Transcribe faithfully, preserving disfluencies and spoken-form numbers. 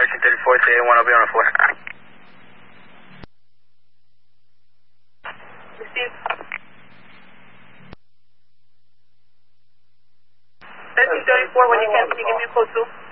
thirteen thirty-four, T A one, I'll be on a four. Receive. thirteen thirty-four, when you can, can you give me a code two?